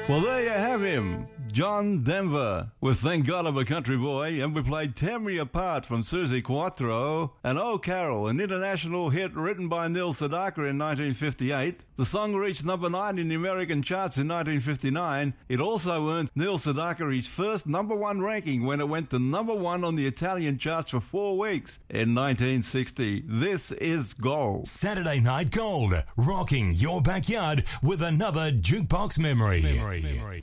Well, there you have him, John Denver, with Thank God I'm a Country Boy, and we played Tear Me Apart from Suzi Quatro, and Oh Carol, an international hit written by Neil Sedaka in 1958. The song reached number 9 in the American charts in 1959. It also earned Neil Sedaka his first number 1 ranking when it went to number 1 on the Italian charts for 4 weeks in 1960. This is Gold. Saturday Night Gold, rocking your backyard with another jukebox memory.